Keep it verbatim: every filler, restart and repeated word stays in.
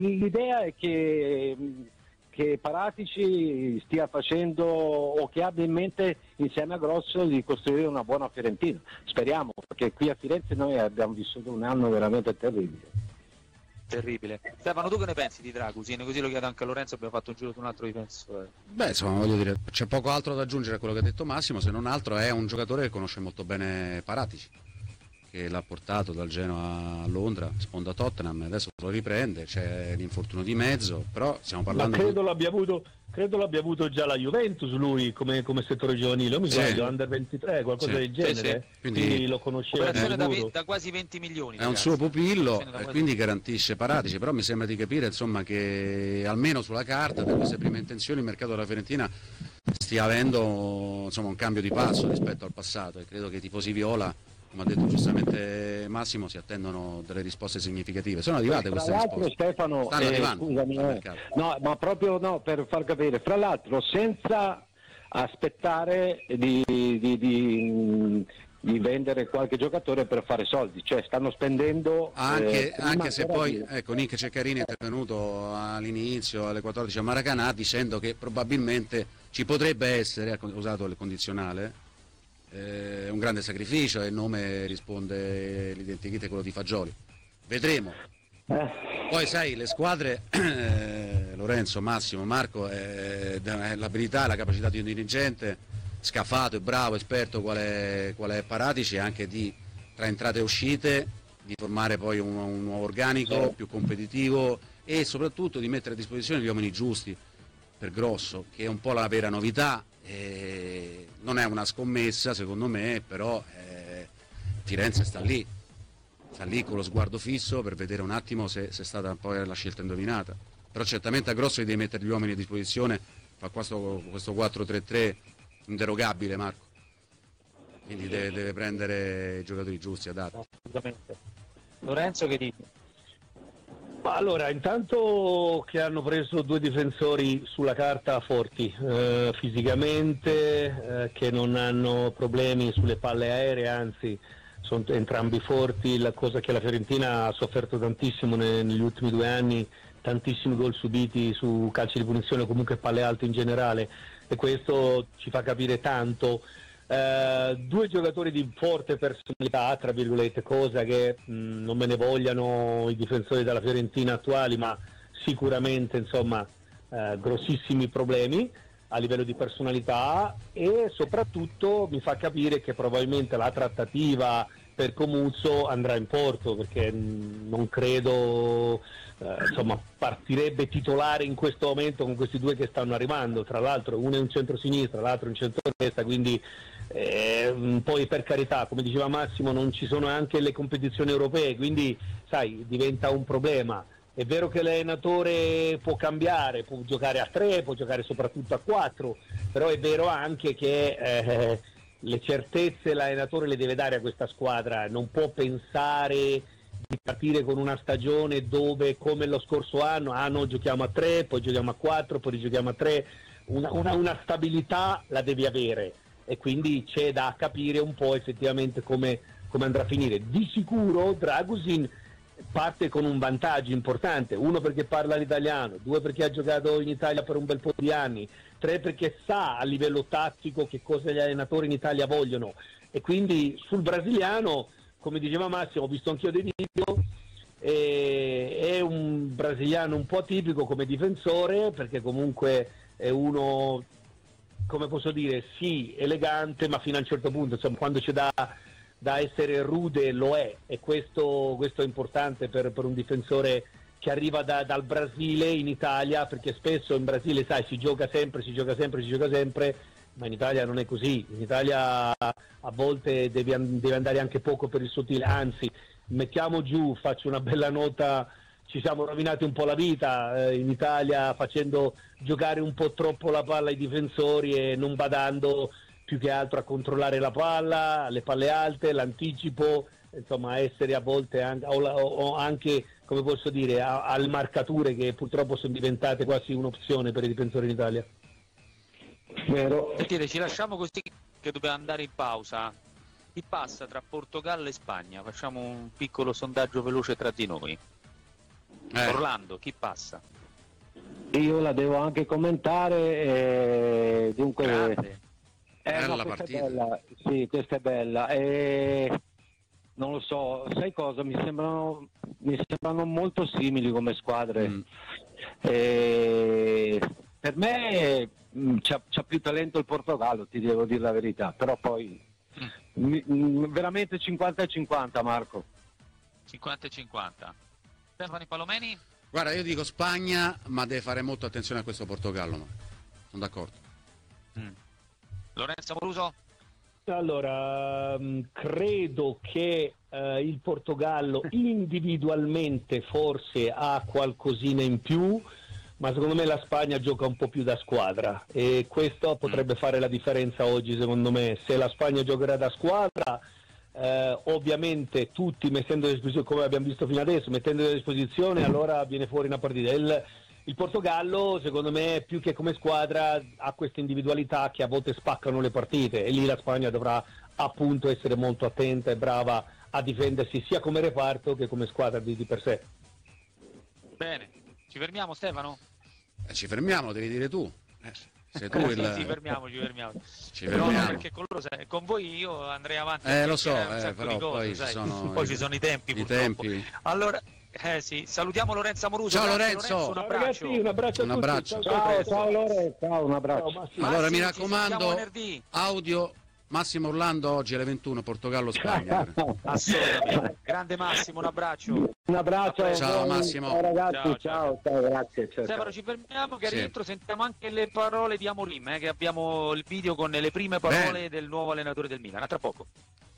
l'idea è che, che Paratici stia facendo o che abbia in mente insieme a Grosso di costruire una buona Fiorentina. Speriamo, perché qui a Firenze noi abbiamo vissuto un anno veramente terribile. Terribile. Stefano, tu che ne pensi di Dragusin? Così lo chiedo anche a Lorenzo, abbiamo fatto un giro su un altro difensore. Beh, insomma, voglio dire, c'è poco altro da aggiungere a quello che ha detto Massimo, se non altro è un giocatore che conosce molto bene Paratici, che l'ha portato dal Genoa a Londra, sponda Tottenham, adesso lo riprende, c'è l'infortunio di mezzo, però stiamo parlando... Ma credo di... l'abbia avuto, credo l'abbia avuto già la Juventus lui come, come settore giovanile, o mi Sì. sbaglio, under ventitré, qualcosa Sì. del genere, Sì, sì. Quindi, Quindi lo conosceva Operazione da, sicuro. ve- da quasi venti milioni. È un ragazzi. suo pupillo Operazione da e quasi- quindi garantisce Paratici, però mi sembra di capire insomma che almeno sulla carta da queste prime intenzioni il mercato della Fiorentina stia avendo insomma un cambio di passo rispetto al passato e credo che i tifosi viola, come ha detto giustamente Massimo, si attendono delle risposte significative. Sono arrivate Fra queste l'altro risposte. Stefano, Stanno eh, arrivando scusami, al eh, mercato. no, ma proprio no, per far capire, fra l'altro senza aspettare di, di, di, di vendere qualche giocatore per fare soldi, cioè stanno spendendo Anche, eh, prima anche se ancora poi di- ecco, Nick Ceccarini è intervenuto all'inizio alle quattordici a Maracanã dicendo che probabilmente ci potrebbe essere, ha usato il condizionale, eh, un grande sacrificio e il nome risponde l'identikit è quello di Fagioli. Vedremo. eh, Poi sai, le squadre, eh, Lorenzo, Massimo, Marco, eh, l'abilità, la capacità di un dirigente scafato e bravo, esperto qual è, qual è Paratici, anche di tra entrate e uscite, di formare poi un, un nuovo organico Sì. più competitivo e soprattutto di mettere a disposizione gli uomini giusti per Grosso, che è un po' la vera novità. Eh, non è una scommessa secondo me, però eh, Firenze sta lì. Sta lì con lo sguardo fisso per vedere un attimo se, se è stata poi la scelta indovinata. Però certamente a Grosso devi mettere gli uomini a disposizione, fa questo, questo quattro tre tre inderogabile, Marco. Quindi deve, deve prendere i giocatori giusti, adatti. Assolutamente. Lorenzo, che dici? Ma allora, intanto che hanno preso due difensori sulla carta forti, eh, fisicamente, eh, che non hanno problemi sulle palle aeree, anzi sono entrambi forti, la cosa che la Fiorentina ha sofferto tantissimo ne- negli ultimi due anni, tantissimi gol subiti su calci di punizione o comunque palle alte in generale, e questo ci fa capire tanto. Eh, due giocatori di forte personalità, tra virgolette, cosa che mh, non me ne vogliano i difensori della Fiorentina attuali, ma sicuramente insomma eh, grossissimi problemi a livello di personalità, e soprattutto mi fa capire che probabilmente la trattativa per Comuzzo andrà in porto, perché mh, non credo eh, insomma partirebbe titolare in questo momento con questi due che stanno arrivando, tra l'altro uno è un centro-sinistra, l'altro è un centro-destra, quindi eh, poi per carità, come diceva Massimo, non ci sono anche le competizioni europee, quindi sai, diventa un problema. È vero che l'allenatore può cambiare, può giocare a tre, può giocare soprattutto a quattro, però è vero anche che eh, le certezze l'allenatore le deve dare a questa squadra, non può pensare di partire con una stagione dove, come lo scorso anno, ah no, giochiamo a tre, poi giochiamo a quattro, poi rigiochiamo a tre, una, una, una stabilità la devi avere, e quindi c'è da capire un po' effettivamente come, come andrà a finire. Di sicuro Dragusin parte con un vantaggio importante, uno perché parla l'italiano, due perché ha giocato in Italia per un bel po' di anni, tre perché sa a livello tattico che cosa gli allenatori in Italia vogliono, e quindi sul brasiliano, come diceva Massimo, ho visto anch'io dei video, e è un brasiliano un po' atipico come difensore, perché comunque è uno, come posso dire, sì, elegante, ma fino a un certo punto, insomma, quando c'è da, da essere rude lo è, e questo, questo è importante per, per un difensore che arriva da, dal Brasile in Italia, perché spesso in Brasile, sai, si gioca sempre, si gioca sempre, si gioca sempre, ma in Italia non è così. In Italia a volte devi, devi andare anche poco per il sottile, anzi, mettiamo giù, faccio una bella nota, ci siamo rovinati un po' la vita eh, in Italia facendo giocare un po' troppo la palla ai difensori e non badando più che altro a controllare la palla, le palle alte, l'anticipo, insomma essere a volte anche, o, o anche, come posso dire, a, alle marcature che purtroppo sono diventate quasi un'opzione per i difensori in Italia. vero. Sentite, ci lasciamo così che dobbiamo andare in pausa. Chi passa tra Portogallo e Spagna? Facciamo un piccolo sondaggio veloce tra di noi. Eh. Orlando, chi passa? Io la devo anche commentare, eh, dunque... Grande. Eh, Bella no, questa partita. è bella, sì, questa è bella. Eh, non lo so, sai cosa? Mi sembrano, mi sembrano molto simili come squadre. Mm. Eh, per me mh, c'ha, c'ha più talento il Portogallo, ti devo dire la verità, però poi mi- mh, veramente cinquanta e cinquanta, Marco. cinquanta e cinquanta. Stefano Palomeni? Guarda, io dico Spagna, ma deve fare molto attenzione a questo Portogallo. No? Sono d'accordo. Mm. Lorenzo Moruso? Allora, mh, credo che eh, il Portogallo individualmente forse ha qualcosina in più, ma secondo me la Spagna gioca un po' più da squadra e questo potrebbe fare la differenza oggi, secondo me. Se la Spagna giocherà da squadra, eh, ovviamente tutti mettendo a disposizione, come abbiamo visto fino adesso, mettendo a disposizione, allora viene fuori una partita. Il, il Portogallo, secondo me, più che come squadra, ha queste individualità che a volte spaccano le partite e lì la Spagna dovrà appunto essere molto attenta e brava a difendersi sia come reparto che come squadra di, di per sé. Bene, ci fermiamo Stefano? Eh, ci fermiamo, devi dire tu. Eh, sei tu Sì, il... sì, fermiamo, ci fermiamo. Ci No, no, fermiamo. perché con, loro, sai, con voi io andrei avanti. Eh, lo so, perché un eh, sacco però di cose, poi ci sai. sono Poi i- ci sono i tempi, i purtroppo. tempi. Allora, eh sì, salutiamo Lorenzo Amoruso. Ciao, Grazie, Lorenzo. un Ciao abbraccio. ragazzi, un abbraccio a Un tutti. abbraccio. Ciao, ciao Lore, ciao, un abbraccio. Ciao, Massimo. Allora mi Massimo, ci sentiamo raccomando, venerdì. audio Massimo Orlando oggi alle ventuno, Portogallo-Spagna. Assolutamente. Grande Massimo, un abbraccio. Un abbraccio a Ciao, voi. Massimo. Ciao ragazzi, Ciao, ciao. ciao, ciao, grazie. Ciao, Stefano, ciao. ci fermiamo che Sì. rientro sentiamo anche le parole di Amorim, eh, che abbiamo il video con le prime parole del nuovo allenatore del Milan. A tra poco.